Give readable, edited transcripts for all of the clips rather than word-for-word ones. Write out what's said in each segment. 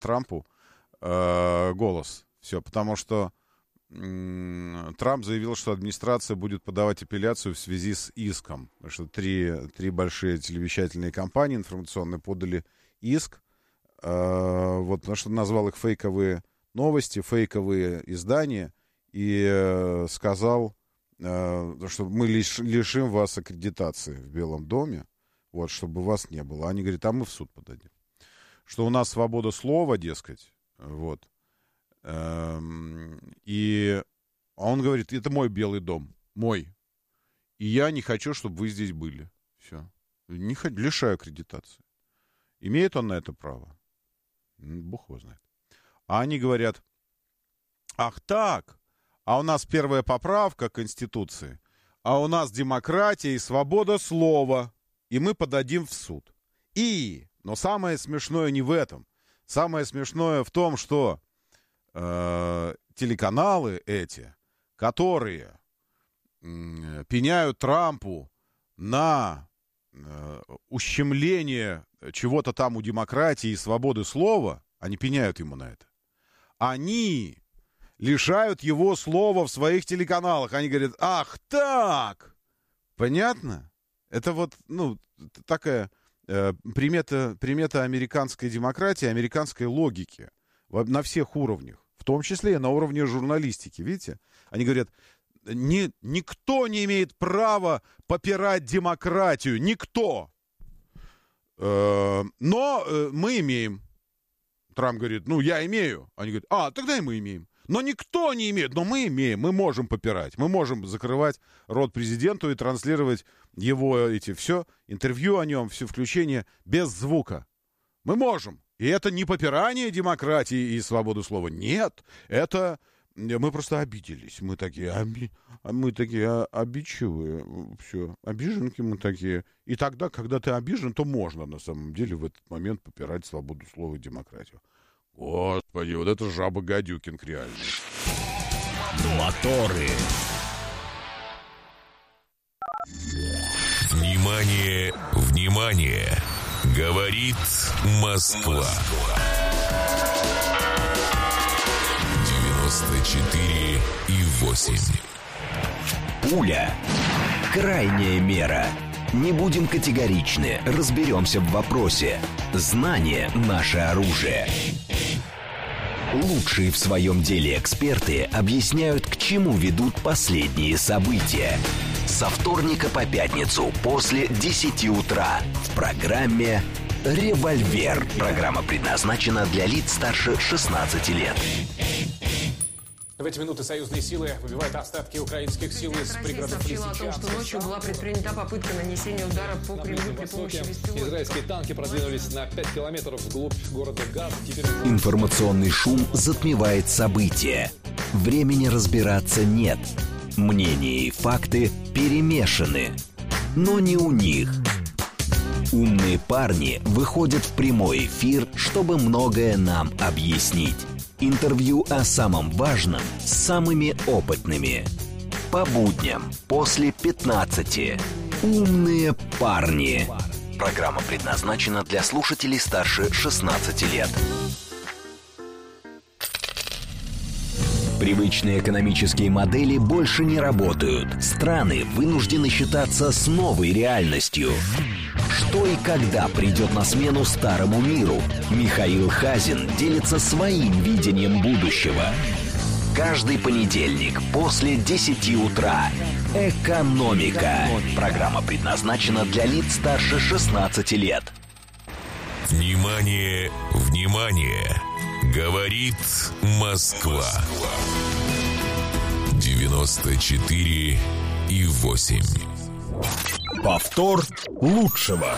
Трампу голос. Все, потому что Трамп заявил, что администрация будет подавать апелляцию в связи с иском. Потому что три большие телевещательные компании информационные подали иск. Вот, потому что назвал их фейковые новости, фейковые издания. И сказал, что мы лишим вас аккредитации в Белом доме, вот, чтобы вас не было. Они говорят, а мы в суд подадим. Что у нас свобода слова, дескать, вот. И он говорит, это мой Белый дом, мой. И я не хочу, чтобы вы здесь были. Все. Лишаю аккредитации. Имеет он на это право? Бог его знает. А они говорят, ах так, а у нас первая поправка к Конституции, а у нас демократия и свобода слова, и мы подадим в суд. Но самое смешное не в этом. Самое смешное в том, что телеканалы эти, которые пеняют Трампу на ущемление чего-то там у демократии и свободы слова, они пеняют ему на это. Они лишают его слова в своих телеканалах. Они говорят, ах так! Понятно? Это вот, такая примета американской демократии, американской логики на всех уровнях, в том числе и на уровне журналистики. Видите? Они говорят, никто не имеет права попирать демократию. Никто. Но мы имеем. Трамп говорит, я имею. Они говорят, тогда и мы имеем. Но никто не имеет, но мы имеем, мы можем попирать, мы можем закрывать рот президенту и транслировать его все интервью о нем, все включения без звука. Мы можем. И это не попирание демократии и свободы слова. Нет, это мы просто обиделись. Мы такие обидчивые. Все, обиженки мы такие. И тогда, когда ты обижен, то можно на самом деле в этот момент попирать свободу слова и демократию. Господи, вот это жаба Гадюкин реально. Моторы. Внимание, внимание! Говорит Москва. 94,8. Пуля. Крайняя мера. Не будем категоричны, разберемся в вопросе. Знание – наше оружие. Лучшие в своем деле эксперты объясняют, к чему ведут последние события. Со вторника по пятницу после 10 утра в программе «Револьвер». Программа предназначена для лиц старше 16 лет. В эти минуты союзные силы выбивают остатки украинских сил из пригородов сообщила о том, что ночью была предпринята попытка нанесения удара по Кремлю при помощи беспилотников. Израильские танки продвинулись на 5 километров вглубь города Газ. Информационный шум затмевает события. Времени разбираться нет. Мнения и факты перемешаны. Но не у них. Умные парни выходят в прямой эфир, чтобы многое нам объяснить. Интервью о самом важном с самыми опытными. По будням после 15. Умные парни. Программа предназначена для слушателей старше 16 лет. Привычные экономические модели больше не работают. Страны вынуждены считаться с новой реальностью. Что и когда придет на смену старому миру? Михаил Хазин делится своим видением будущего. Каждый понедельник после 10 утра. «Экономика». Программа предназначена для лиц старше 16 лет. Внимание, внимание! Говорит Москва. 94,8. Повтор лучшего.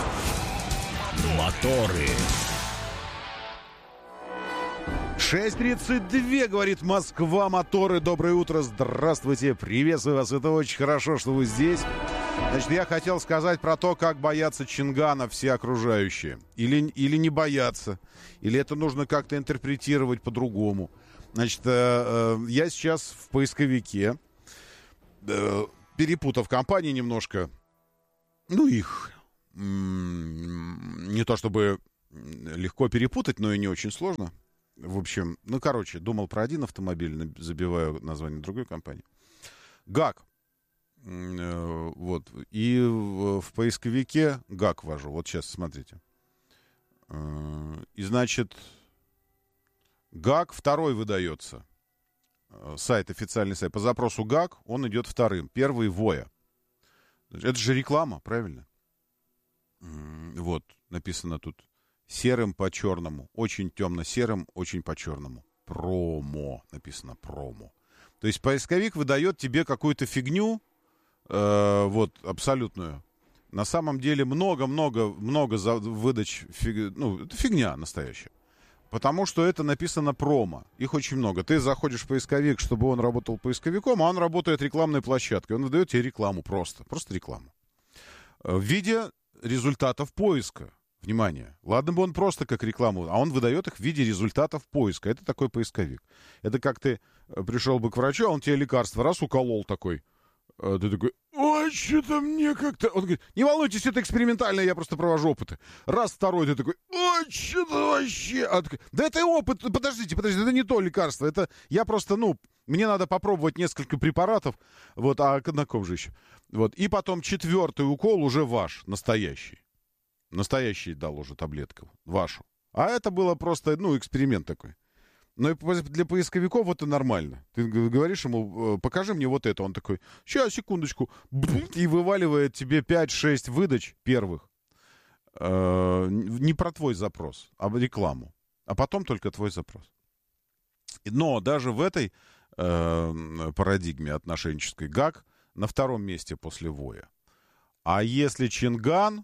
Моторы. 6:32, говорит Москва, моторы. Доброе утро, здравствуйте, приветствую вас. Это очень хорошо, что вы здесь. Значит, я хотел сказать про то, как боятся Чингана все окружающие. Или не боятся. Или это нужно как-то интерпретировать по-другому. Значит, я сейчас в поисковике, перепутав компании немножко, их не то чтобы легко перепутать, но и не очень сложно. В общем, думал про один автомобиль, забиваю название другой компании. ГАК. Вот. И в поисковике ГАК ввожу. Вот сейчас, смотрите. И, значит, ГАК второй выдается. Сайт, официальный сайт. По запросу ГАК он идет вторым. Первый ВОЯ. Это же реклама, правильно? Вот, написано тут. Серым по черному. Очень темно-серым, очень по черному. Промо. Написано промо. То есть поисковик выдает тебе какую-то фигню, вот, абсолютную. На самом деле много выдач, это фигня настоящая. Потому что это написано промо. Их очень много. Ты заходишь в поисковик, чтобы он работал поисковиком, а он работает рекламной площадкой. Он выдает тебе рекламу просто рекламу. В виде результатов поиска. Внимание. Ладно бы он просто как рекламу, а он выдает их в виде результатов поиска. Это такой поисковик. Это как ты пришел бы к врачу, а он тебе лекарство раз уколол такой. Ты такой, ой, что-то мне как-то... Он говорит, не волнуйтесь, это экспериментально, я просто провожу опыты. Раз, второй, ты такой, ой, что-то вообще... Да это опыт, подождите, это не то лекарство, это я просто, мне надо попробовать несколько препаратов, вот, а на ком же еще? Вот, и потом 4-й укол уже ваш, настоящий. Настоящий дал уже таблетку, вашу. А это было просто, эксперимент такой. Но для поисковиков это нормально. Ты говоришь ему, покажи мне вот это. Он такой, сейчас, секундочку. И вываливает тебе 5-6 выдач первых. Не про твой запрос, а рекламу. А потом только твой запрос. Но даже в этой парадигме отношенческой ГАК на втором месте после ВОЯ. А если Чинган...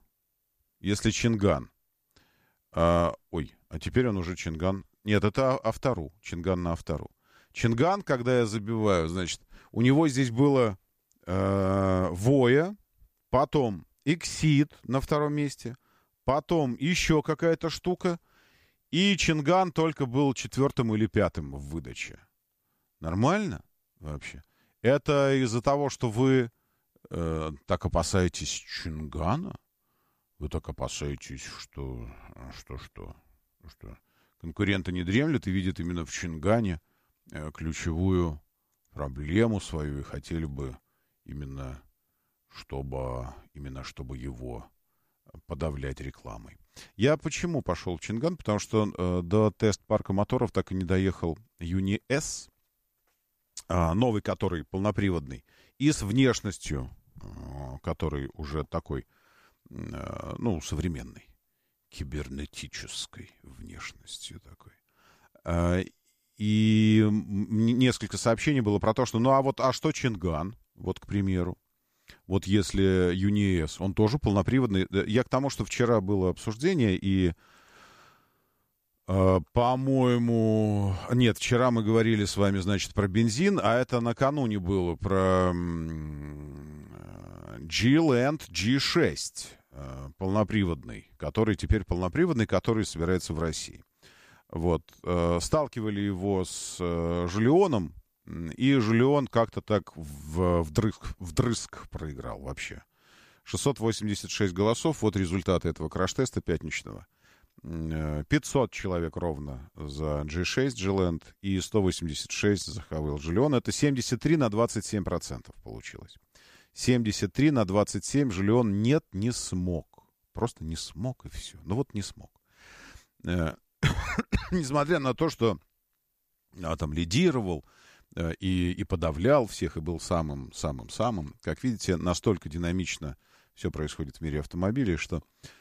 а теперь он уже Чинган... Нет, это Автору. Чинган на Автору. Чинган, когда я забиваю, значит, у него здесь было ВОЯ, потом Exit на втором месте, потом еще какая-то штука, и Чинган только был 4-м или 5-м в выдаче. Нормально вообще? Это из-за того, что вы так опасаетесь Чингана? Вы так опасаетесь, что конкуренты не дремлют и видят именно в Чингане ключевую проблему свою и хотели бы именно чтобы его подавлять рекламой. Я почему пошел в Чинган? Потому что до тест-парка моторов так и не доехал Юни С, новый, который полноприводный, и с внешностью, который уже такой, современный. Кибернетической внешностью такой. И несколько сообщений было про то, что, а что Чинган? Вот, к примеру. Вот если Юни-С, он тоже полноприводный. Я к тому, что вчера было обсуждение, и, по-моему... Нет, вчера мы говорили с вами, значит, про бензин, а это накануне было про G-Land G6. Полноприводный, который теперь полноприводный, который собирается в России. Вот. Сталкивали его с Жулионом, и Жулион как-то так вдрызг проиграл вообще. 686 голосов, вот результаты этого краш-теста пятничного. 500 человек ровно за G6 G-Land и 186 за Хавейл Жулион. Это 73/27% получилось. 73 на 27 Жулион не смог. Просто не смог, и все. Не смог. Несмотря на то, что там лидировал и подавлял всех, и был самым-самым-самым. Как видите, настолько динамично все происходит в мире автомобилей, что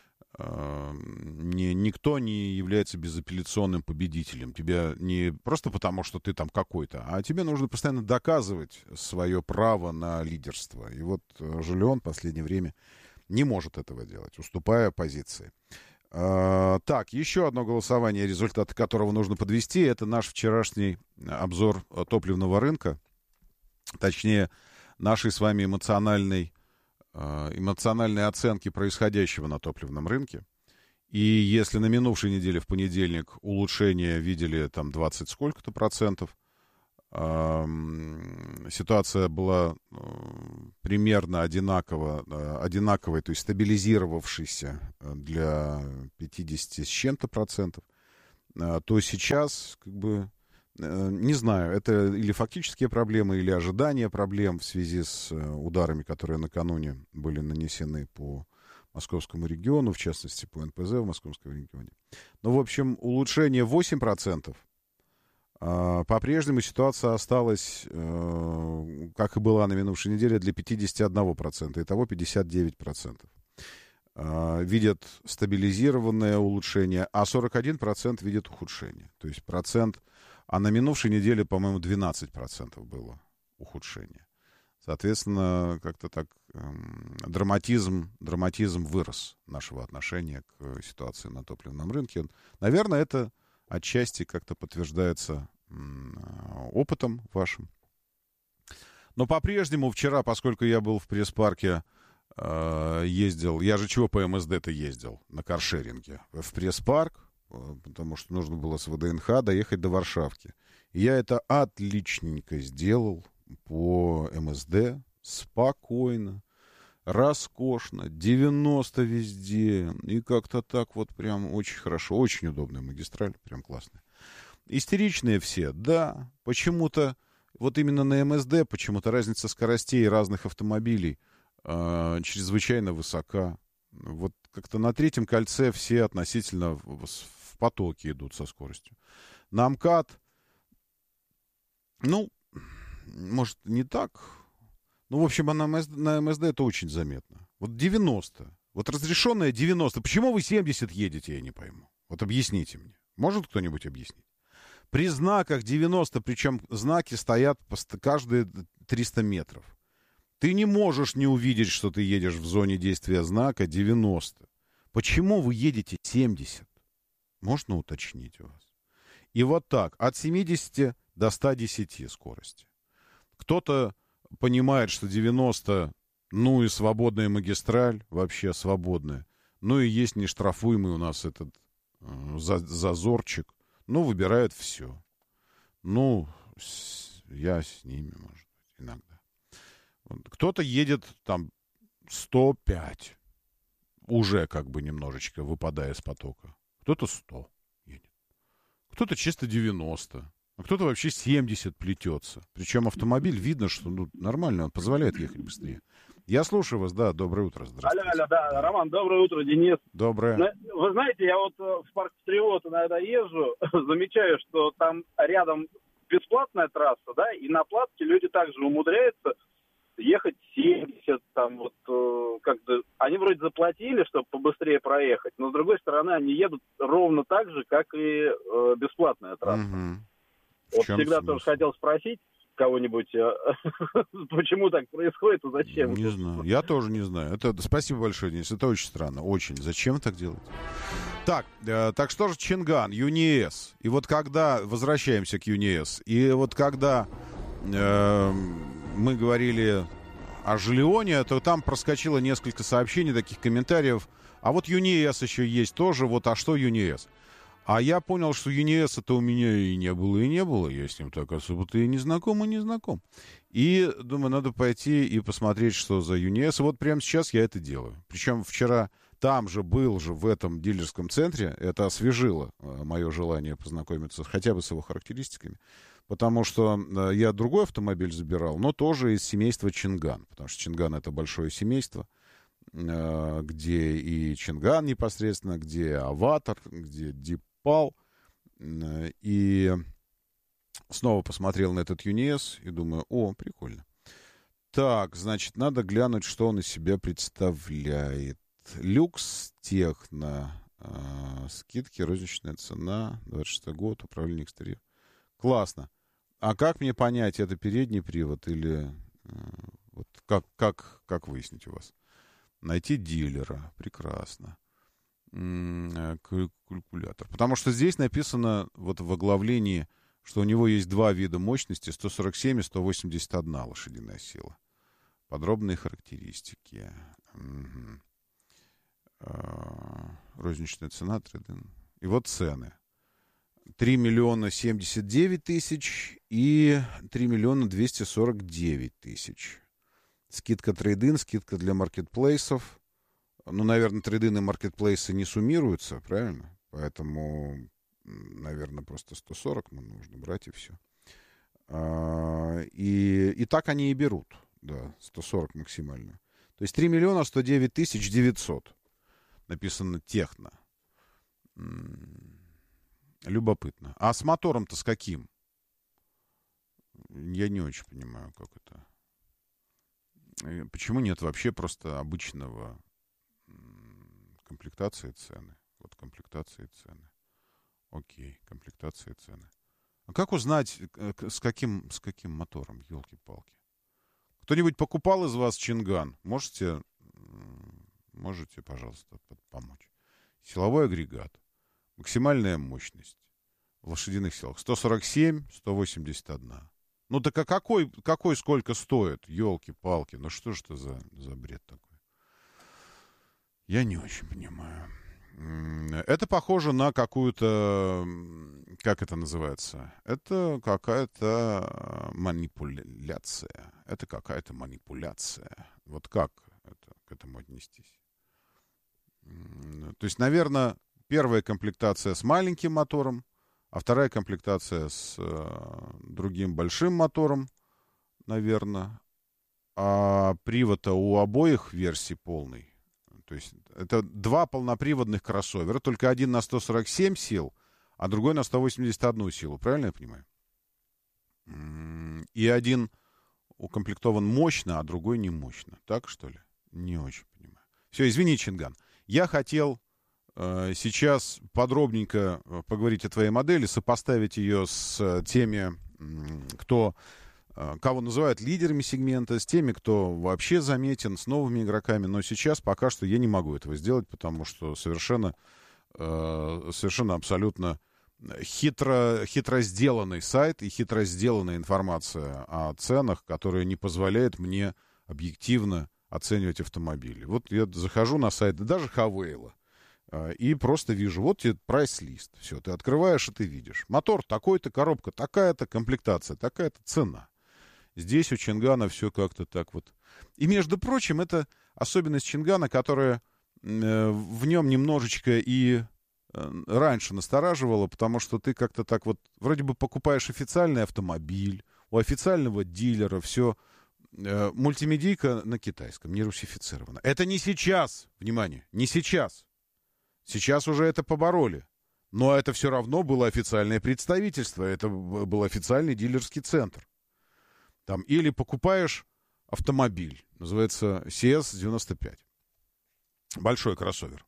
никто не является безапелляционным победителем. Тебя не просто потому, что ты там какой-то, а тебе нужно постоянно доказывать свое право на лидерство. И вот Жулион в последнее время не может этого делать, уступая позиции. Так, еще одно голосование, результаты которого нужно подвести, это наш вчерашний обзор топливного рынка, точнее, нашей с вами эмоциональной оценки происходящего на топливном рынке. И если на минувшей неделе в понедельник улучшение видели там 20 сколько-то процентов, ситуация была примерно одинаковой, то есть стабилизировавшейся для 50 с чем-то процентов, то сейчас, как бы, не знаю, это или фактические проблемы, или ожидание проблем в связи с ударами, которые накануне были нанесены по московскому региону, в частности, по НПЗ в московском регионе. Но, в общем, улучшение 8%. По-прежнему ситуация осталась, как и была на минувшей неделе, для 51%. Итого 59%. Видят стабилизированное улучшение, а 41% видят ухудшение. То есть процент... А на минувшей неделе, по-моему, 12% было ухудшение. Соответственно, как-то так драматизм вырос нашего отношения к ситуации на топливном рынке. Наверное, это отчасти как-то подтверждается опытом вашим. Но по-прежнему вчера, поскольку я был в пресс-парке, ездил... Я же чего по МСД-то ездил? На каршеринге. В пресс-парк, потому что нужно было с ВДНХ доехать до Варшавки. И я это отличненько сделал по МСД, спокойно, роскошно, 90 везде, и как-то так вот прям очень хорошо, очень удобная магистраль, прям классная. Истеричные все, да, почему-то, вот именно на МСД, почему-то разница скоростей разных автомобилей чрезвычайно высока. Вот как-то на третьем кольце все относительно в потоке идут со скоростью. На МКАД, ну, может, не так. Ну, в общем, на МСД это очень заметно. Вот 90. Вот разрешенное 90. Почему вы 70 едете, я не пойму. Вот объясните мне. Может кто-нибудь объяснить? При знаках 90, причем знаки стоят каждые 300 метров. Ты не можешь не увидеть, что ты едешь в зоне действия знака 90. Почему вы едете 70? Можно уточнить у вас? И вот так, от 70 до 110 скорости. Кто-то понимает, что 90, ну и свободная магистраль, вообще свободная. Ну и есть нештрафуемый у нас этот зазорчик. Ну, выбирает все. Ну, я с ними, может быть, иногда. Кто-то едет там 105, уже как бы немножечко выпадая из потока. Кто-то 100 едет. Кто-то чисто 90. А кто-то вообще 70 плетется. Причем автомобиль, видно, что нормально, он позволяет ехать быстрее. Я слушаю вас, да, доброе утро, здравствуйте. Алло, да, Роман, доброе утро, Денис. Доброе. Вы знаете, я вот в парк Патриот иногда езжу, замечаю, что там рядом бесплатная трасса, да, и на платке люди также умудряются ехать 70, там вот как-то... Они вроде заплатили, чтобы побыстрее проехать, но с другой стороны они едут ровно так же, как и бесплатная трасса. Угу. Вот всегда тоже хотел спросить кого-нибудь, почему так происходит и зачем. Не знаю, я тоже не знаю. Спасибо большое, Денис, это очень странно, очень. Зачем так делать? Так что же Чинган, ЮНИЭС. И вот когда, возвращаемся к ЮНИЭС, и вот когда мы говорили о Жилионе, то там проскочило несколько сообщений, таких комментариев. А вот ЮНИЭС еще есть тоже, вот, а что ЮНИЭС? А я понял, что ЮНИЭС это у меня и не было. Я с ним так особо-то и не знаком. И думаю, надо пойти и посмотреть, что за ЮНИЭС. И вот прямо сейчас я это делаю. Причем вчера там же был в этом дилерском центре. Это освежило мое желание познакомиться хотя бы с его характеристиками. Потому что я другой автомобиль забирал, но тоже из семейства Чинган. Потому что Чинган это большое семейство, где и Чинган непосредственно, где Аватар, где Дипал. И снова посмотрел на этот ЮНИЭС и думаю, прикольно. Так, значит, надо глянуть, что он из себя представляет. Люкс Техно. Скидки, розничная цена, 26 год, управление экстерьером. Классно. А как мне понять, это передний привод или вот как выяснить у вас? Найти дилера. Прекрасно. Калькулятор. Потому что здесь написано вот в оглавлении, что у него есть два вида мощности, 147 и 181 лошадиная сила. Подробные характеристики. Розничная цена, трейд-ин. И вот цены. 3 миллиона 79 тысяч и 3 миллиона 249 тысяч. Скидка трейд-ин, скидка для маркетплейсов. Ну, наверное, трейд-ин и маркетплейсы не суммируются, правильно? Поэтому, наверное, просто 140 нужно брать и все. И так они и берут. Да, 140 максимально. То есть 3 миллиона 109 тысяч 900. Написано техно. Любопытно. А с мотором-то с каким? Я не очень понимаю, как это. Почему нет вообще просто обычного комплектации цены? Вот комплектации цены. Окей, комплектации цены. А как узнать, с каким мотором? Ёлки-палки. Кто-нибудь покупал из вас Чинган? Можете, пожалуйста, помочь? Силовой агрегат. Максимальная мощность в лошадиных силах 147, 181. Ну так а какой сколько стоит? Ёлки-палки. Ну что ж это за бред такой? Я не очень понимаю. Это похоже на какую-то... Как это называется? Это какая-то манипуляция. Это какая-то манипуляция. Вот как к этому отнестись? То есть, наверное, первая комплектация с маленьким мотором, а вторая комплектация с другим большим мотором, наверное. А привод у обоих версий полный. То есть это два полноприводных кроссовера, только один на 147 сил, а другой на 181 силу. Правильно я понимаю? И один укомплектован мощно, а другой не мощно. Так, что ли? Не очень понимаю. Все, извини, Чинган. Я хотел сейчас подробненько поговорить о твоей модели, сопоставить ее с теми, кого называют лидерами сегмента, с теми, кто вообще заметен, с новыми игроками. Но сейчас пока что я не могу этого сделать, потому что совершенно абсолютно хитро сделанный сайт и хитро сделанная информация о ценах, которая не позволяет мне объективно оценивать автомобили. Вот я захожу на сайт, даже Хавейла, и просто вижу, вот тебе прайс-лист. Все, ты открываешь, и ты видишь. Мотор такой-то, коробка такая-то, комплектация такая-то, цена. Здесь у Чингана все как-то так вот. И, между прочим, это особенность Чингана, которая в нем немножечко и раньше настораживала, потому что ты как-то так вот вроде бы покупаешь официальный автомобиль, у официального дилера все мультимедийка на китайском, не русифицировано. Это не сейчас, внимание, не сейчас. Сейчас уже это побороли. Но это все равно было официальное представительство, это был официальный дилерский центр. Там, или покупаешь автомобиль, называется CS-95. Большой кроссовер.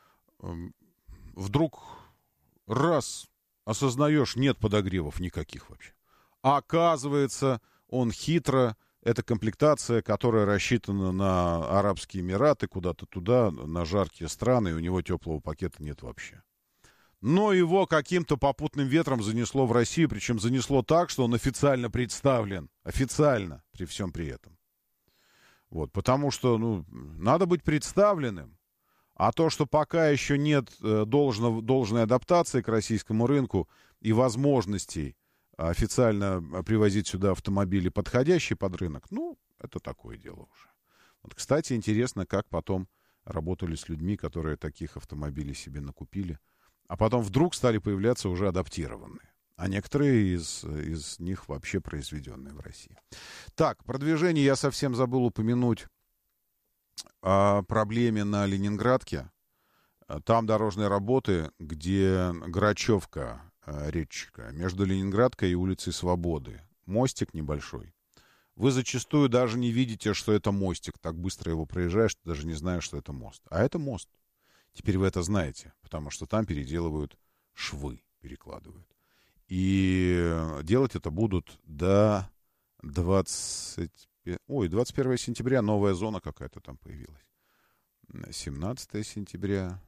Вдруг раз осознаешь, нет подогревов никаких вообще. А оказывается, он хитро, это комплектация, которая рассчитана на Арабские Эмираты, куда-то туда, на жаркие страны, и у него теплого пакета нет вообще. Но его каким-то попутным ветром занесло в Россию, причем занесло так, что он официально представлен. Официально, при всем при этом. Вот, потому что, надо быть представленным. А то, что пока еще нет должной адаптации к российскому рынку и возможностей официально привозить сюда автомобили, подходящие под рынок, это такое дело уже. Вот, кстати, интересно, как потом работали с людьми, которые таких автомобилей себе накупили, а потом вдруг стали появляться уже адаптированные. А некоторые из них вообще произведенные в России. Так, продвижение я совсем забыл упомянуть о проблеме на Ленинградке. Там дорожные работы, где Грачевка, речка, между Ленинградкой и улицей Свободы. Мостик небольшой. Вы зачастую даже не видите, что это мостик. Так быстро его проезжаешь, что даже не знаешь, что это мост. А это мост. Теперь вы это знаете, потому что там переделывают швы, перекладывают. И делать это будут до 21 сентября. Новая зона какая-то там появилась. 17 сентября,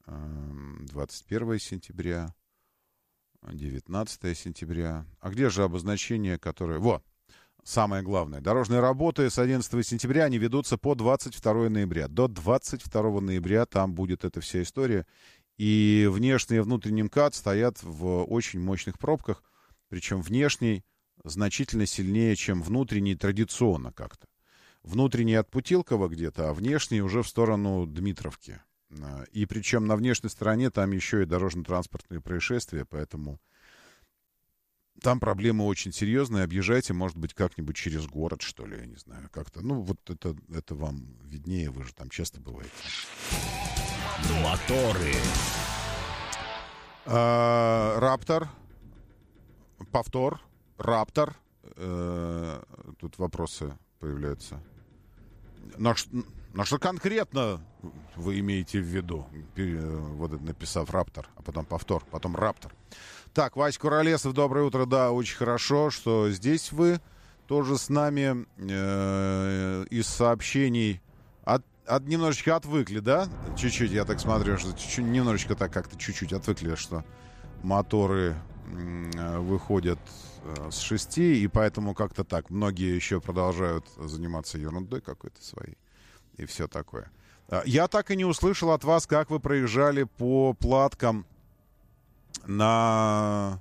21 сентября, 19 сентября. А где же обозначение, которое... Самое главное. Дорожные работы с 11 сентября, они ведутся по 22 ноября. До 22 ноября там будет эта вся история. И внешний и внутренний МКАД стоят в очень мощных пробках, причем внешний значительно сильнее, чем внутренний традиционно как-то. Внутренний от Путилкова где-то, а внешний уже в сторону Дмитровки. И причем на внешней стороне там еще и дорожно-транспортные происшествия, поэтому там проблемы очень серьезные. Объезжайте, может быть, как-нибудь через город, что ли, я не знаю, как-то. Ну, вот это вам виднее, вы же там часто бываете. Моторы. Раптор. Повтор. Раптор. Тут вопросы появляются. На что конкретно вы имеете в виду? Вот написав Раптор, а потом повтор, потом Раптор. Так, Вась Куролесов, доброе утро. Да, очень хорошо, что здесь вы тоже с нами. Из сообщений немножечко отвыкли, да? Чуть-чуть, я так смотрю, что чуть-чуть, немножечко так как-то чуть-чуть отвыкли, что моторы выходят с 6, и поэтому как-то так. Многие еще продолжают заниматься ерундой какой-то своей. И все такое. Я так и не услышал от вас, как вы проезжали по платкам на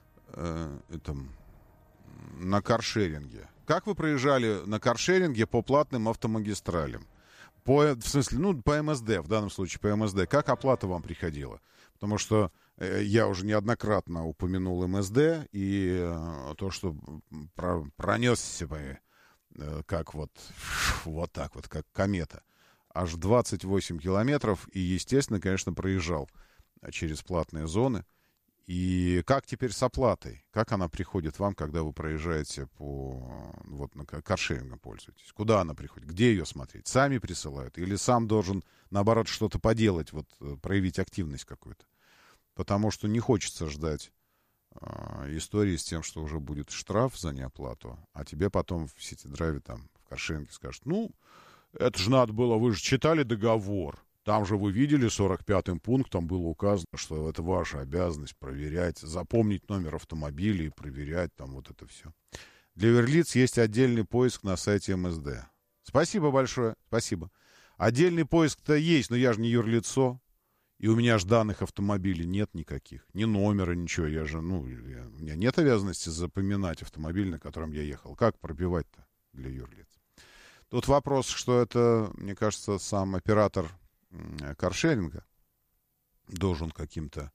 каршеринге. Как вы проезжали на каршеринге по платным автомагистралям? По МСД, в данном случае по МСД. Как оплата вам приходила? Потому что я уже неоднократно упомянул МСД, и то, что пронесся бы, как вот так вот, как комета, аж 28 километров, и, естественно, конечно, проезжал через платные зоны. И как теперь с оплатой? Как она приходит вам, когда вы проезжаете на каршерингом пользуетесь? Куда она приходит? Где ее смотреть? Сами присылают? Или сам должен, наоборот, что-то поделать, проявить активность какую-то? Потому что не хочется ждать истории с тем, что уже будет штраф за неоплату, а тебе потом в сити-драйве, там, в каршеринге скажут: это же надо было, вы же читали договор. Там же вы видели, 45-м пунктом было указано, что это ваша обязанность проверять, запомнить номер автомобиля и проверять там вот это все. Для юрлиц есть отдельный поиск на сайте МСД. Спасибо большое, спасибо. Отдельный поиск-то есть, но я же не юрлицо. И у меня же данных автомобилей нет никаких. Ни номера, ничего. У меня нет обязанности запоминать автомобиль, на котором я ехал. Как пробивать-то для юрлиц? Тут вопрос, что это, мне кажется, сам оператор каршеринга должен каким-то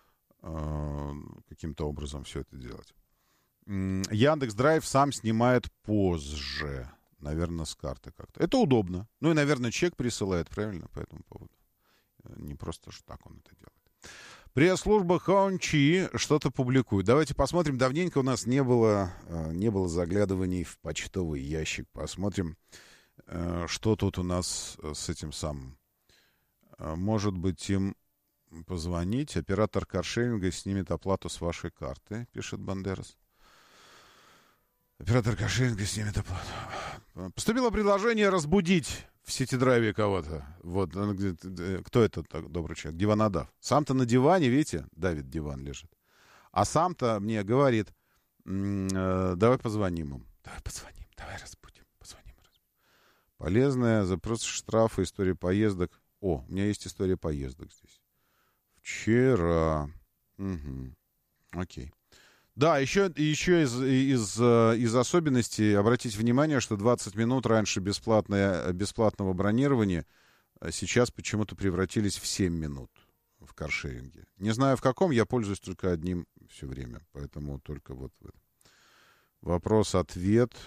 образом все это делать. Яндекс.Драйв сам снимает позже. Наверное, с карты как-то. Это удобно. Ну и, наверное, чек присылает, правильно, по этому поводу. Не просто ж так он это делает. Пресс-служба Хончи что-то публикует. Давайте посмотрим. Давненько у нас не было заглядываний в почтовый ящик. Посмотрим, что тут у нас с этим самым. Может быть, им позвонить. Оператор каршеринга снимет оплату с вашей карты, пишет Бандерас. Оператор каршеринга снимет оплату. Поступило предложение разбудить в сити-драйве кого-то. Вот, кто это, добрый человек? Диванодав. Сам-то на диване, видите, Давид диван лежит. А сам-то мне говорит: давай позвоним им. Давай разбудим. Полезная, запрос штрафа, история поездок. О, у меня есть история поездок здесь. Вчера. Угу. Окей. Да, еще из особенностей обратите внимание, что 20 минут раньше бесплатного бронирования сейчас почему-то превратились в 7 минут в каршеринге. Не знаю в каком, я пользуюсь только одним все время, поэтому только вот в этом. Вопрос-ответ,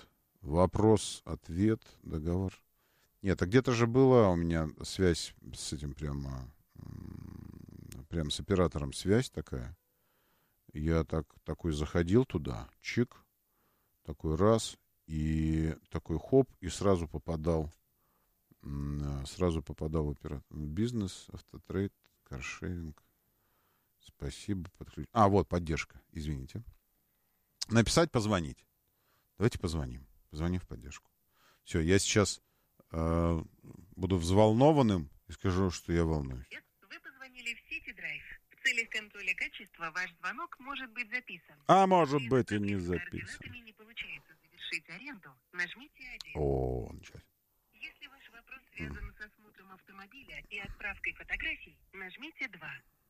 договор. Нет, а где-то же была у меня связь с этим прям с оператором, связь такая. Я такой заходил туда, чик, такой раз, и такой хоп, и сразу попадал в оператор. Бизнес, автотрейд, каршеринг. Спасибо. Вот, поддержка, извините. Написать, позвонить. Давайте позвоним. Позвоним в поддержку. Все, я сейчас буду взволнованным и скажу, что я волнуюсь. Вы позвонили в сити-драйв. В целях контроля качества ваш звонок может быть записан. А может быть и не записан. Не получается завершить аренду, нажмите 1. О, сейчас. Если ваш вопрос связан с осмотром автомобиля и отправкой фотографий, нажмите 2.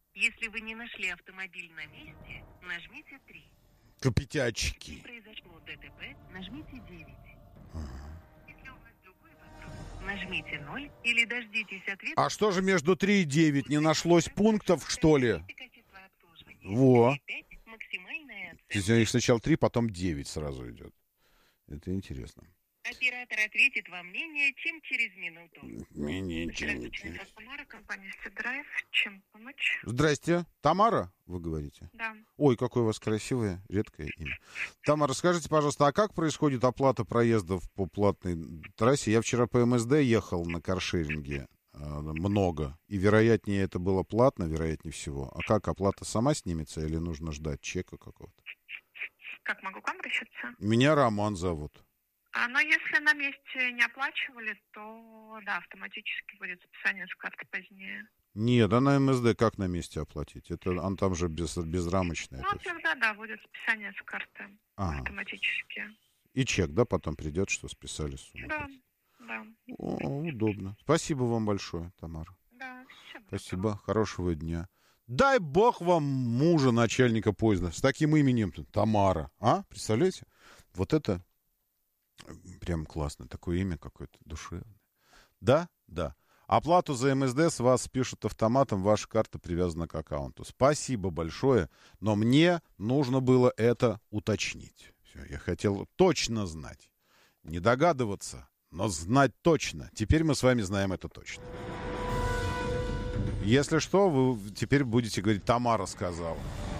Если вы не нашли автомобиль на месте, нажмите 3. Копетячки. Если произошло ДТП, нажмите 9. Если у вас другой вопрос, нажмите 0 или дождитесь ответа. А что же между 3 и 9? Не нашлось пунктов, что ли? Качество обслуживания. Во. 5 максимальная То есть оценка. у них сначала 3, потом 9 сразу идет. Это интересно. Оператор ответит вам менее чем через минуту. Здравствуйте, Тамара, компания Сидрайв. Чем помочь? Здрасте. Тамара, вы говорите? Да. Ой, какое у вас красивое, редкое имя. Тамара, скажите, пожалуйста, а как происходит оплата проездов по платной трассе? Я вчера по МСД ехал на каршеринге много, и вероятнее это было платно, вероятнее всего. А как, оплата сама снимется или нужно ждать чека какого-то? Как могу к вам обращаться? Меня Роман зовут. Но если на месте не оплачивали, то да, автоматически будет списание с карты позднее. Нет, а на МСД как на месте оплатить? Это он там же безрамочный. Ну, тогда да, будет списание с карты автоматически. И чек, да, потом придет, что списали сумму. Да, да. О, удобно. Спасибо вам большое, Тамара. Да, всем Спасибо, хорошего дня. Дай бог вам мужа начальника поезда с таким именем Тамара. А? Представляете? Вот это прям классно. Такое имя какое-то душевное. Да? Да. Оплату за МСД с вас спишут автоматом, ваша карта привязана к аккаунту. Спасибо большое, но мне нужно было это уточнить. Все, я хотел точно знать. Не догадываться, но знать точно. Теперь мы с вами знаем это точно. Если что, вы теперь будете говорить, Тамара сказала.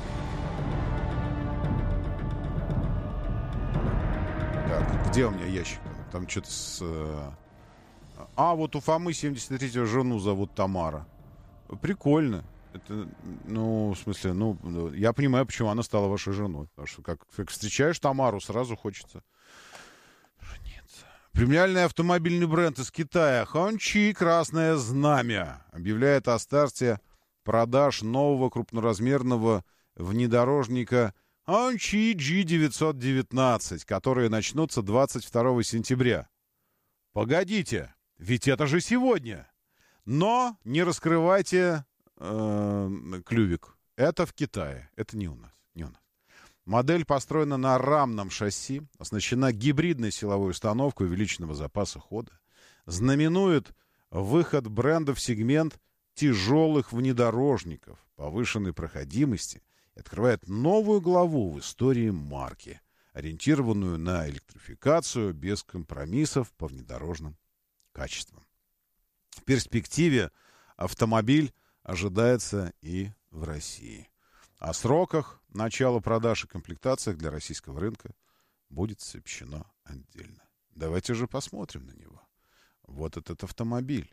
Так, где у меня ящик? Там что-то с... вот у Фомы 73-го жену зовут Тамара. Прикольно. Это, ну, в смысле, ну, я понимаю, почему она стала вашей женой. Потому что как встречаешь Тамару, сразу хочется жениться. Премиальный автомобильный бренд из Китая Хончи «Красное знамя» объявляет о старте продаж нового крупноразмерного внедорожника Хончи G919, которые начнутся 22 сентября. Погодите, ведь это же сегодня. Но не раскрывайте клювик. Это в Китае, это не у нас. Модель построена на рамном шасси, оснащена гибридной силовой установкой увеличенного запаса хода, знаменует выход бренда в сегмент тяжелых внедорожников повышенной проходимости и открывает новую главу в истории марки, ориентированную на электрификацию без компромиссов по внедорожным качествам. В перспективе автомобиль ожидается и в России. О сроках начала продаж и комплектациях для российского рынка будет сообщено отдельно. Давайте же посмотрим на него. Вот этот автомобиль.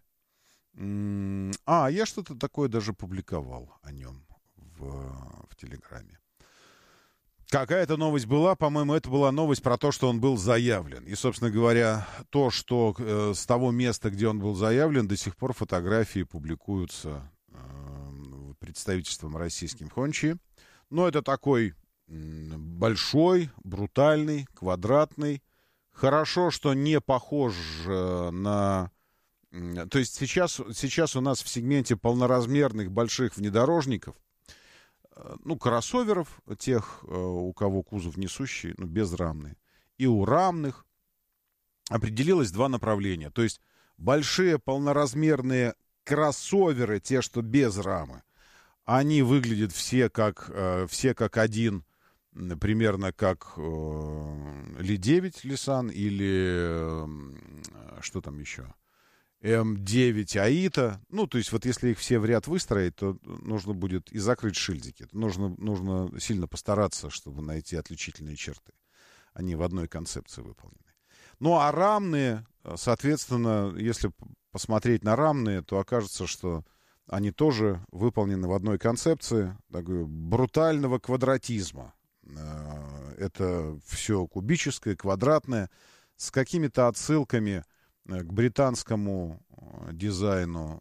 Я что-то такое даже публиковал о нем в Телеграме. Какая-то новость была, по-моему, это была новость про то, что он был заявлен. И, собственно говоря, то, что с того места, где он был заявлен, до сих пор фотографии публикуются представительством российским Хончи. Но это такой большой, брутальный, квадратный. Хорошо, что не похож на... То есть сейчас у нас в сегменте полноразмерных больших внедорожников, кроссоверов, тех, у кого кузов несущий, безрамный, и у рамных определилось два направления. То есть большие полноразмерные кроссоверы, те, что без рамы, они выглядят все как один, примерно как Ли-9 Лисан или что там еще? М9 Аита. То есть вот если их все в ряд выстроить, то нужно будет и закрыть шильдики. Нужно сильно постараться, чтобы найти отличительные черты. Они в одной концепции выполнены. А рамные, соответственно, если посмотреть на рамные, то окажется, что они тоже выполнены в одной концепции такой брутального квадратизма. Это все кубическое, квадратное, с какими-то отсылками к британскому дизайну,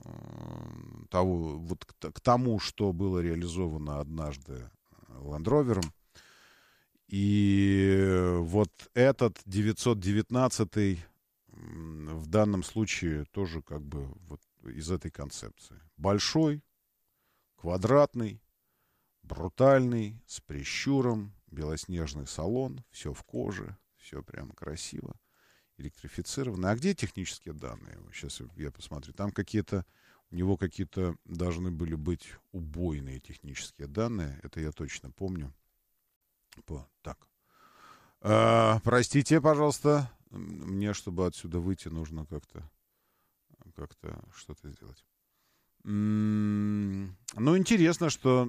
к тому, что было реализовано однажды Land Rover'ом. И вот этот 919 в данном случае тоже как бы вот из этой концепции. Большой, Квадратный, брутальный, с прищуром, белоснежный салон, все в коже, все прям красиво, электрифицировано. А где технические данные? Сейчас я посмотрю. Там у него какие-то должны были быть убойные технические данные. Это я точно помню. Так. Простите, пожалуйста. Мне, чтобы отсюда выйти, нужно как-то что-то сделать. Ну, интересно, что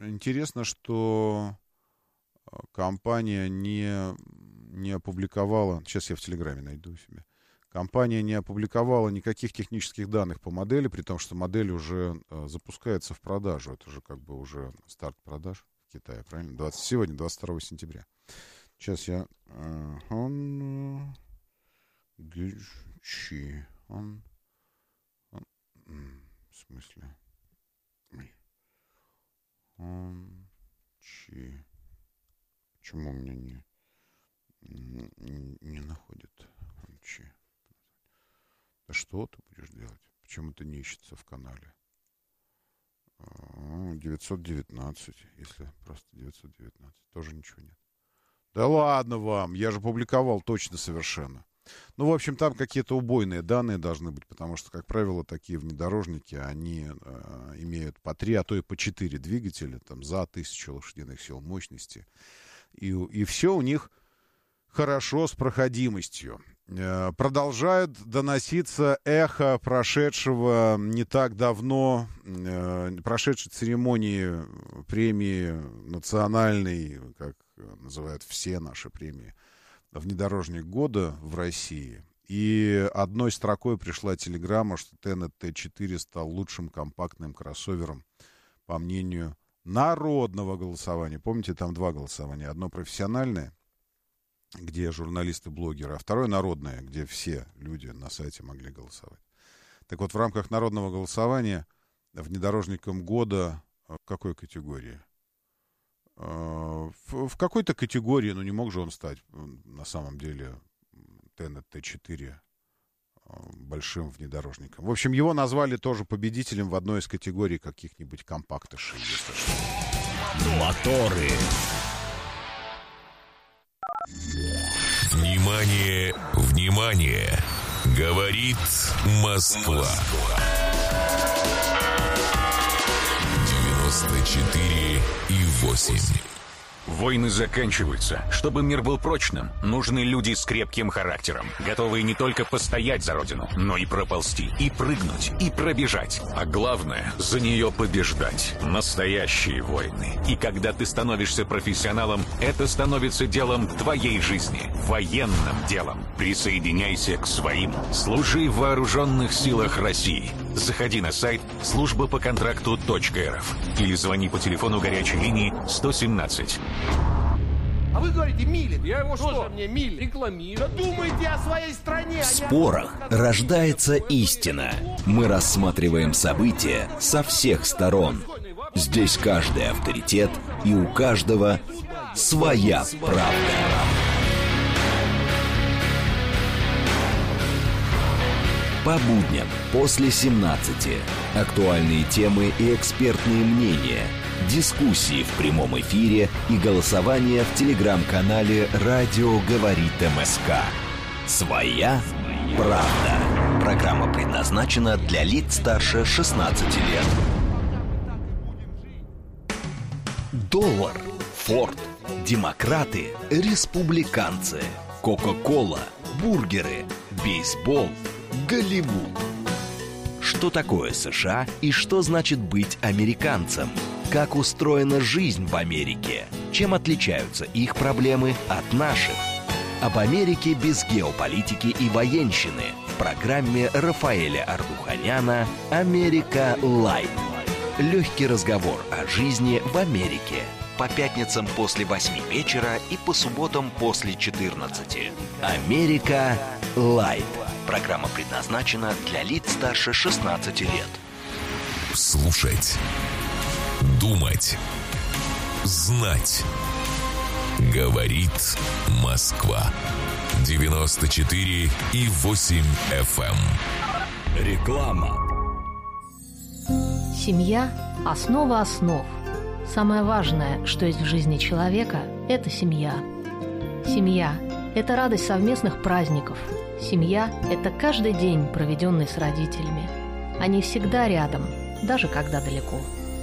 компания не опубликовала... Сейчас я в Телеграме найду себе. Компания не опубликовала никаких технических данных по модели, при том, что модель уже запускается в продажу. Это же как бы уже старт продаж в Китае, правильно? Сегодня, 22 сентября. Сейчас я... В смысле? Почему у меня не находит? Да что ты будешь делать? Почему это не ищется в канале? 919, если просто 919. Тоже ничего нет. Да ладно вам, я же публиковал точно совершенно. Ну, в общем, там какие-то убойные данные должны быть, потому что, как правило, такие внедорожники, они имеют по 3, а то и по 4 двигателя, там, за 1000 лошадиных сил мощности. И все у них хорошо с проходимостью. Продолжает доноситься эхо прошедшего не так давно, прошедшей церемонии премии национальной, как называют все наши премии, внедорожник года в России. И одной строкой пришла телеграмма, что Tenet T4 стал лучшим компактным кроссовером, по мнению народного голосования. Помните, там 2 голосования. Одно профессиональное, где журналисты-блогеры, а второе народное, где все люди на сайте могли голосовать. Так вот, в рамках народного голосования внедорожником года в какой категории? В какой-то категории, ну не мог же он стать на самом деле Tenet T4 большим внедорожником. В общем, его назвали тоже победителем в одной из категорий каких-нибудь компактышей, если что. Моторы. Внимание, внимание! Говорит Москва. 94,8. Войны заканчиваются. Чтобы мир был прочным, нужны люди с крепким характером, готовые не только постоять за родину, но и проползти, и прыгнуть, и пробежать. А главное, за нее побеждать. Настоящие войны. И когда ты становишься профессионалом, это становится делом твоей жизни. Военным делом. Присоединяйся к своим. Служи в вооруженных силах России. Заходи на сайт службапоконтракту.рф или звони по телефону горячей линии 117. А вы говорите, Милин. Я его что? Мне Милин рекламирую. Да думайте о своей стране. В спорах рождается истина. Мы рассматриваем события со всех сторон. Здесь каждый авторитет, и у каждого своя правда. По будням после 17. Актуальные темы и экспертные мнения. Дискуссии в прямом эфире и голосование в телеграм-канале «Радио говорит МСК». Своя правда. Программа предназначена для лиц старше 16 лет. Доллар, Форд, демократы, республиканцы, Кока-кола, бургеры, бейсбол, Голливуд. Что такое США и что значит быть американцем? Как устроена жизнь в Америке? Чем отличаются их проблемы от наших? Об Америке без геополитики и военщины в программе Рафаэля Ардуханяна «Америка Лайт». Легкий разговор о жизни в Америке. По пятницам после 8 вечера и по субботам после 14. «Америка Лайт». Программа предназначена для лиц старше 16 лет. Слушать. Думать. Знать. Говорит Москва. 94,8 FM. Реклама. Семья – основа основ. Самое важное, что есть в жизни человека – это семья. Семья – это радость совместных праздников. Семья – это каждый день, проведенный с родителями. Они всегда рядом, даже когда далеко.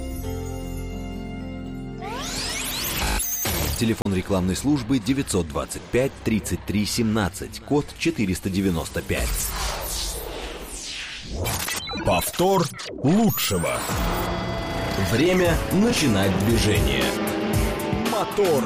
Телефон рекламной службы 925 33 17, код 495. Повтор лучшего. Время начинать движение. Мотор.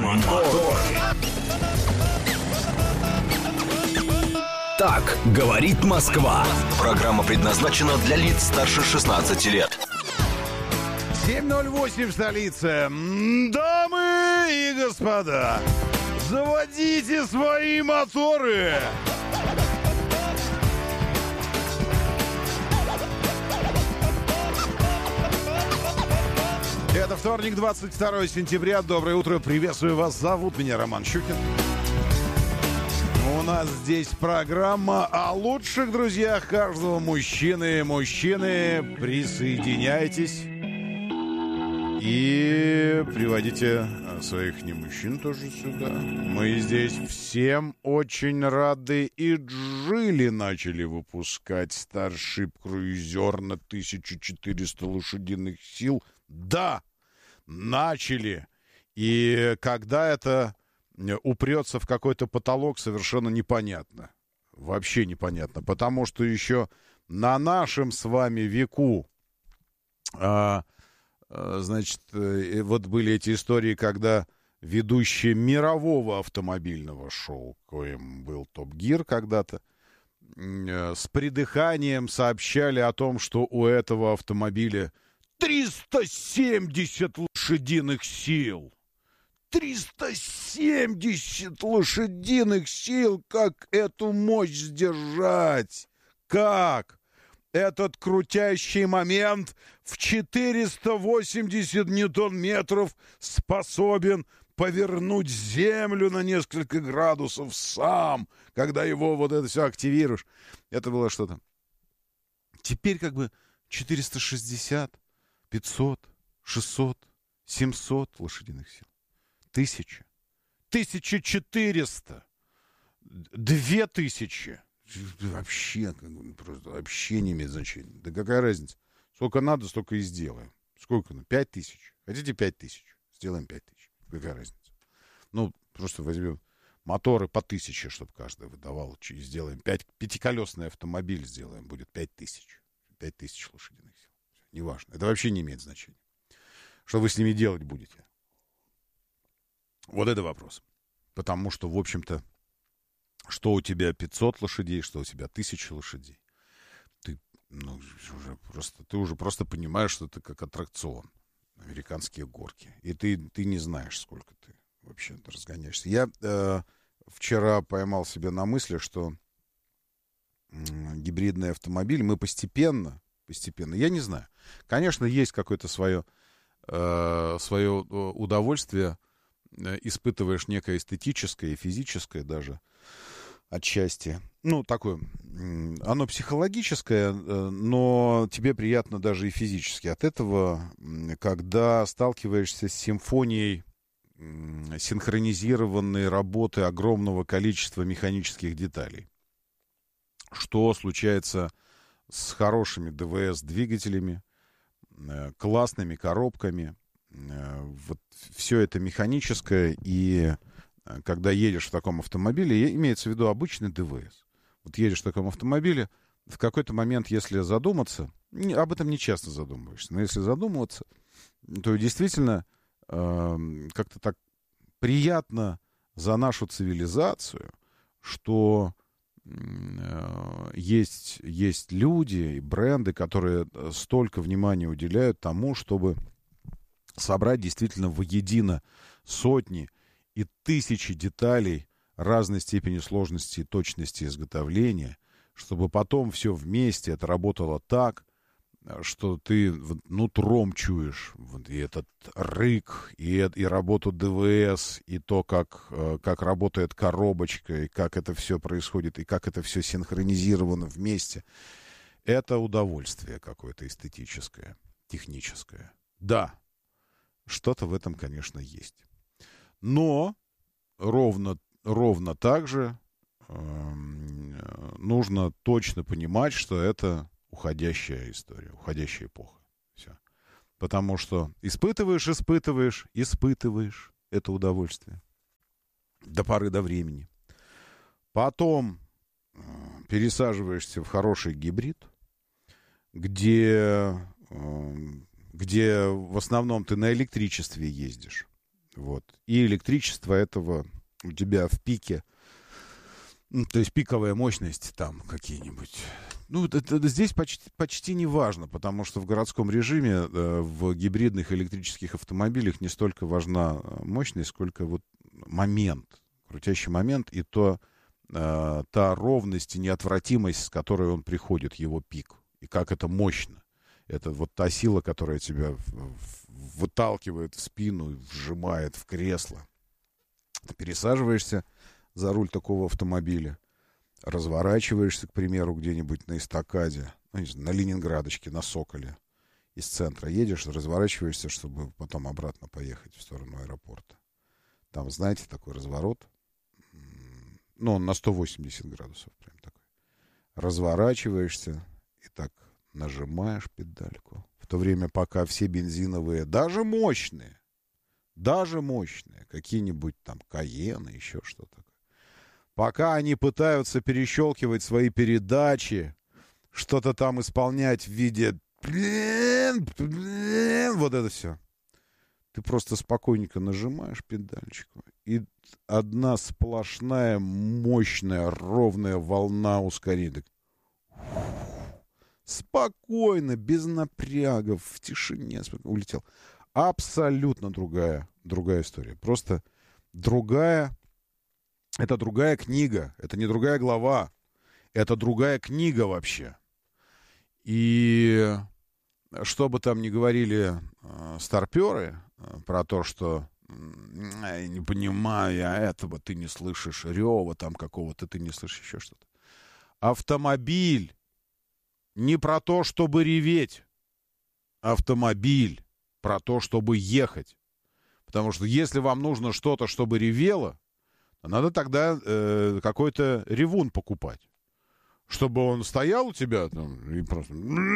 Так говорит Москва. Программа предназначена для лиц старше 16 лет. 7:08 в столице. Дамы и господа, заводите свои моторы. Это вторник, 22 сентября. Доброе утро, приветствую вас. Зовут меня Роман Щукин. У нас здесь программа о лучших друзьях каждого мужчины. Мужчины, присоединяйтесь и приводите своих немужчин тоже сюда. Мы здесь всем очень рады. И Джили начали выпускать Starship Cruiser на 1400 лошадиных сил. Да, начали. И когда это упрется в какой-то потолок, совершенно непонятно. Вообще непонятно. Потому что еще на нашем с вами веку, значит, вот были эти истории, когда ведущий мирового автомобильного шоу, коим был Топ Гир когда-то, с придыханием сообщали о том, что у этого автомобиля 370 лошадиных сил. 370 лошадиных сил. Как эту мощь сдержать? Как этот крутящий момент в 480 ньютон-метров способен повернуть Землю на несколько градусов сам, когда его вот это все активируешь? Это было что-то. Теперь как бы 460, 500, 600, 700 лошадиных сил. 1000, 1400, 2000. Вообще, просто вообще не имеет значения. Да какая разница? Сколько надо, столько и сделаем. Сколько? 5000. Хотите 5000? Сделаем 5000. Какая разница? Ну, просто возьмем моторы по 1000, чтобы каждый выдавал. Сделаем пятиколесный автомобиль, сделаем. Будет 5000. 5000 лошадиных сил. Неважно. Это вообще не имеет значения. Что вы с ними делать будете? Вот это вопрос. Потому что, в общем-то, что у тебя 500 лошадей, что у тебя 1000 лошадей. Ты уже просто понимаешь, что ты как аттракцион. Американские горки. И ты не знаешь, сколько ты вообще разгоняешься. Я вчера поймал себя на мысли, что гибридный автомобиль мы постепенно, я не знаю. Конечно, есть какое-то свое удовольствие, испытываешь некое эстетическое и физическое даже отчасти. Ну, такое, оно психологическое, но тебе приятно даже и физически от этого, когда сталкиваешься с симфонией синхронизированной работы огромного количества механических деталей. Что случается с хорошими ДВС-двигателями, классными коробками. Вот все это механическое, и когда едешь в таком автомобиле, имеется в виду обычный ДВС. Вот едешь в таком автомобиле, в какой-то момент, если задуматься, об этом не часто задумываешься, но если задумываться, то действительно как-то так приятно за нашу цивилизацию, что есть люди и бренды, которые столько внимания уделяют тому, чтобы собрать действительно воедино сотни и тысячи деталей разной степени сложности и точности изготовления, чтобы потом все вместе это работало так, что ты нутром чуешь и этот рык, и работу ДВС, и то, как работает коробочка, и как это все происходит, и как это все синхронизировано вместе. Это удовольствие какое-то эстетическое. техническое. Да, что-то в этом, конечно, есть. Но ровно так же нужно точно понимать, что это уходящая история, уходящая эпоха. Все. Потому что испытываешь это удовольствие до поры до времени. Потом пересаживаешься в хороший гибрид, где в основном ты на электричестве ездишь. Вот. И электричество этого у тебя в пике, то есть пиковая мощность там какие-нибудь. Ну, это здесь почти не важно, потому что в городском режиме в гибридных электрических автомобилях не столько важна мощность, сколько вот момент, крутящий момент, и та ровность и неотвратимость, с которой он приходит, его пик, и как это мощно. Это вот та сила, которая тебя выталкивает в спину, вжимает в кресло. Ты пересаживаешься за руль такого автомобиля, разворачиваешься, к примеру, где-нибудь на эстакаде, ну, не знаю, на Ленинградочке, на Соколе, из центра едешь, разворачиваешься, чтобы потом обратно поехать в сторону аэропорта. Там, знаете, такой разворот, ну, он на 180 градусов прям такой. Разворачиваешься и так нажимаешь педальку. В то время, пока все бензиновые, даже мощные, какие-нибудь там Каены, еще что-то такое, пока они пытаются перещелкивать свои передачи, что-то там исполнять в виде вот это все. Ты просто спокойненько нажимаешь педальчику, и одна сплошная, мощная, ровная волна ускорения. Спокойно, без напрягов, в тишине улетел. Абсолютно другая история. Просто другая. Это другая книга. Это не другая глава. Это другая книга вообще. И что бы там ни говорили старперы про то, что я не понимаю я этого, ты не слышишь рева там какого-то, ты не слышишь еще что-то. Автомобиль не про то, чтобы реветь. Автомобиль про то, чтобы ехать. Потому что если вам нужно что-то, чтобы ревело, надо тогда какой-то ревун покупать. Чтобы он стоял у тебя там, и просто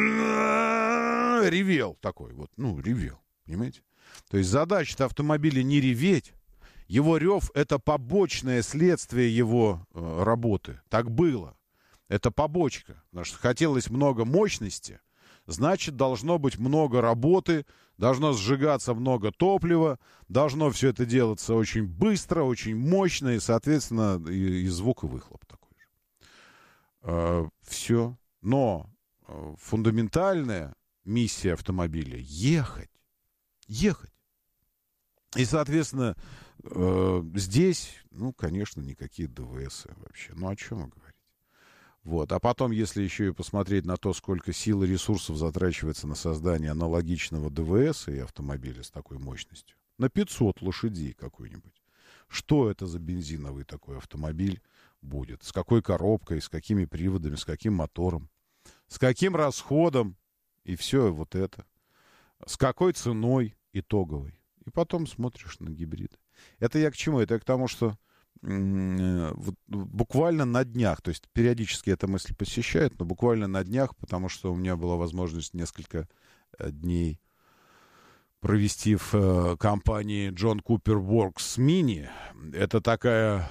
ревел такой вот. Ну, ревел. Понимаете? То есть задача-то автомобиля не реветь. Его рев — это побочное следствие его работы. Так было. Это побочка. Потому что хотелось много мощности, значит, должно быть много работы, должно сжигаться много топлива, должно все это делаться очень быстро, очень мощно, и, соответственно, и звук, и выхлоп такой же. Все. Но фундаментальная миссия автомобиля — ехать. Ехать. И, соответственно, здесь, ну, конечно, никакие ДВС вообще. Ну, о чем вы говорите? Вот. А потом, если еще и посмотреть на то, сколько сил и ресурсов затрачивается на создание аналогичного ДВС и автомобиля с такой мощностью, на 500 лошадей какой-нибудь, что это за бензиновый такой автомобиль будет? С какой коробкой, с какими приводами, с каким мотором, с каким расходом, и все вот это. С какой ценой итоговой. И потом смотришь на гибриды. Это я к чему? Это я к тому, что буквально на днях, то есть периодически эта мысль посещает, но буквально на днях, потому что у меня была возможность несколько дней провести в компании John Cooper Works Mini. Это такая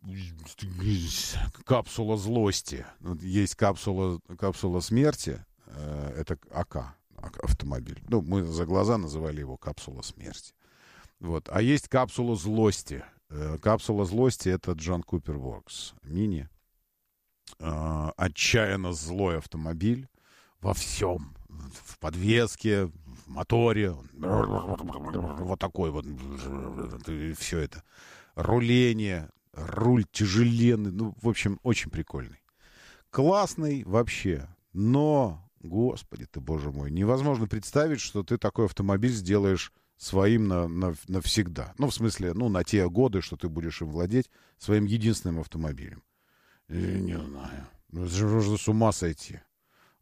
капсула злости. Есть капсула смерти, это АК, автомобиль. Ну, мы за глаза называли его капсула смерти. Вот. А есть капсула злости. Капсула злости — это John Cooper Works Mini. Отчаянно злой автомобиль во всем. В подвеске, в моторе. Вот такой вот. Все это. Руление. Руль тяжеленный. Ну, в общем, очень прикольный. Классный вообще. Но, господи ты, боже мой, невозможно представить, что ты такой автомобиль сделаешь своим навсегда. Ну, в смысле, ну, на те годы, что ты будешь им владеть, своим единственным автомобилем. Я не знаю. Можно с ума сойти.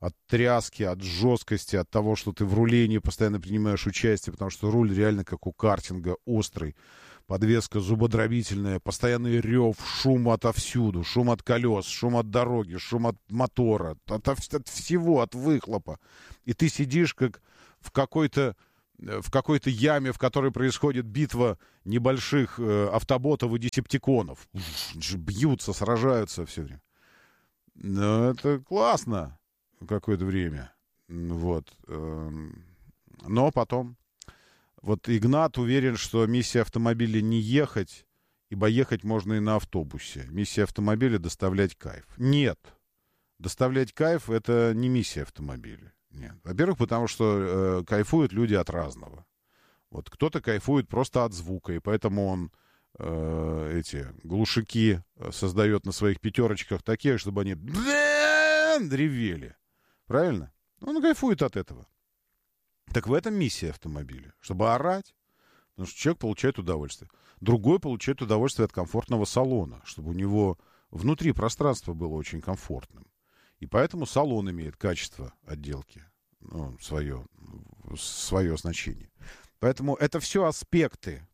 от тряски, от жесткости, от того, что ты в рулении постоянно принимаешь участие, потому что руль реально как у картинга, острый, подвеска зубодробительная, постоянный рев, шум отовсюду, шум от колес, шум от дороги, шум от мотора, от всего, от выхлопа. И ты сидишь как в какой-то яме, в которой происходит битва небольших автоботов и десептиконов. Бьются, сражаются все время. Но это классно какое-то время. Вот. Но потом... Вот Игнат уверен, что миссия автомобиля не ехать, ибо ехать можно и на автобусе. Миссия автомобиля — доставлять кайф. Нет. Доставлять кайф — это не миссия автомобиля. Нет. Во-первых, потому что кайфуют люди от разного. Вот кто-то кайфует просто от звука, и поэтому он эти глушаки создает на своих пятерочках такие, чтобы они ревели. Правильно? Он кайфует от этого. Так в этом миссия автомобиля. Чтобы орать, потому что человек получает удовольствие. Другой получает удовольствие от комфортного салона, чтобы у него внутри пространство было очень комфортным. И поэтому салон имеет качество отделки, ну, свое значение. Поэтому это все аспекты.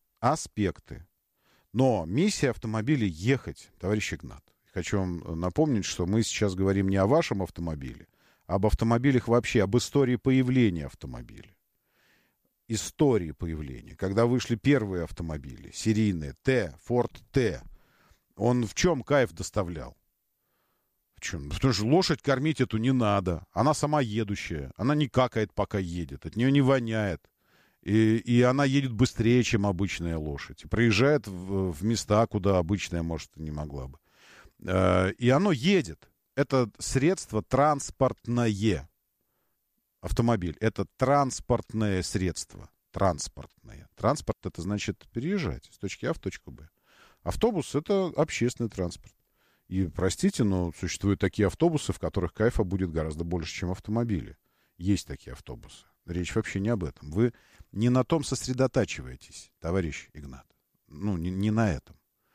Но миссия автомобиля — ехать, товарищ Игнат. Хочу вам напомнить, что мы сейчас говорим не о вашем автомобиле, а об автомобилях вообще, об истории появления автомобиля. Истории появления. Когда вышли первые автомобили, серийные, Ford T, он в чем кайф доставлял? В чем? Потому что лошадь кормить эту не надо. Она сама едущая. Она не какает, пока едет. От нее не воняет. И она едет быстрее, чем обычная лошадь. И проезжает в места, куда обычная, может, не могла бы. И оно едет. Это средство транспортное. Автомобиль — это транспортное средство. Транспортное. Транспорт — это значит переезжать с точки А в точку Б. Автобус — это общественный транспорт. И, простите, но существуют такие автобусы, в которых кайфа будет гораздо больше, чем автомобили. Есть такие автобусы. Речь вообще не об этом. Вы не на том сосредотачиваетесь, товарищ Игнат. Ну, не на этом.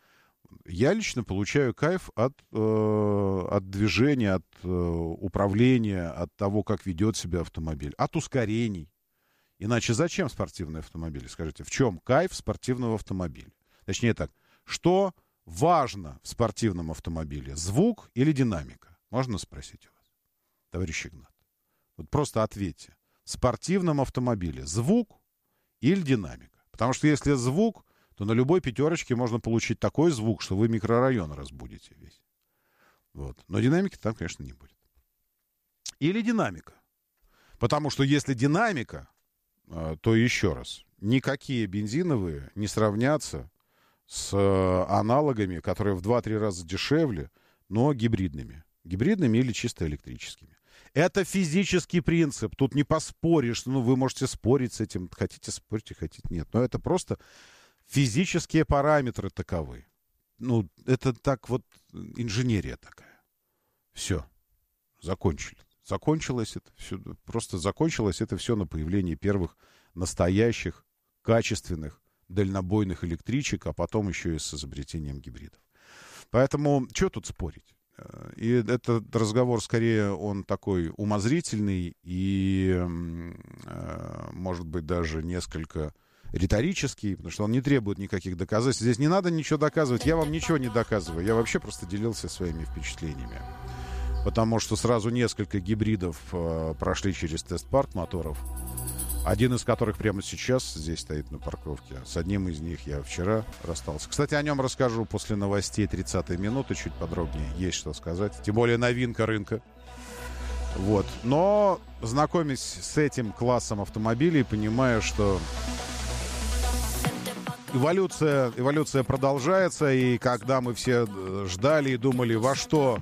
Я лично получаю кайф от движения, от управления, от того, как ведет себя автомобиль, от ускорений. Иначе зачем спортивный автомобиль? Скажите, в чем кайф спортивного автомобиля? Точнее так, что важно в спортивном автомобиле? Звук или динамика? Можно спросить у вас, товарищ Игнат? Вот просто ответьте. В спортивном автомобиле звук или динамика? Потому что если звук, то на любой пятерочке можно получить такой звук, что вы микрорайон разбудите весь. Вот. Но динамики там, конечно, не будет. Или динамика. Потому что если динамика, то еще раз, никакие бензиновые не сравнятся с аналогами, которые в 2-3 раза дешевле, но гибридными. Гибридными или чисто электрическими. Это физический принцип. Тут не поспоришь. Ну, вы можете спорить с этим. Хотите спорьте, хотите нет. Но это просто физические параметры таковы. Ну, это так вот инженерия такая. Все. Закончили. Закончилось это все. Просто закончилось это все на появлении первых настоящих, качественных, дальнобойных электричек, а потом еще и с изобретением гибридов. Поэтому, что тут спорить? И этот разговор, скорее, он такой умозрительный и, может быть, даже несколько риторический, потому что он не требует никаких доказательств. Здесь не надо ничего доказывать. Я вам ничего не доказываю. Я вообще просто делился своими впечатлениями. Потому что сразу несколько гибридов прошли через тест-парк моторов. Один из которых прямо сейчас здесь стоит на парковке. С одним из них я вчера расстался. Кстати, о нем расскажу после новостей 30-й минуты, чуть подробнее. Есть что сказать. Тем более новинка рынка. Вот. Но, знакомясь с этим классом автомобилей, понимаю, что эволюция продолжается. И когда мы все ждали и думали, во что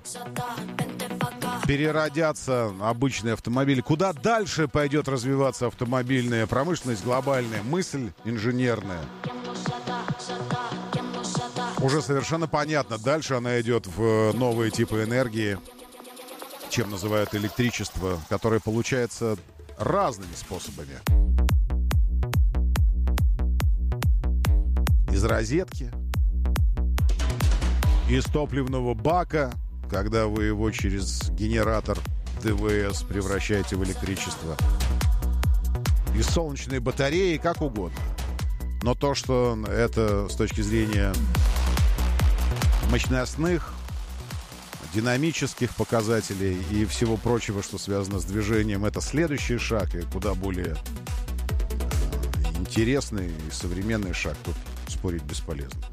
переродятся обычные автомобили, куда дальше пойдет развиваться автомобильная промышленность, глобальная мысль инженерная, уже совершенно понятно. Дальше она идет в новые типы энергии, чем называют электричество, которое получается разными способами. Из розетки, из топливного бака, когда вы его через генератор ДВС превращайте в электричество. И солнечные батареи, как угодно. Но то, что это с точки зрения мощностных, динамических показателей и всего прочего, что связано с движением, это следующий шаг и куда более интересный и современный шаг. Тут спорить бесполезно.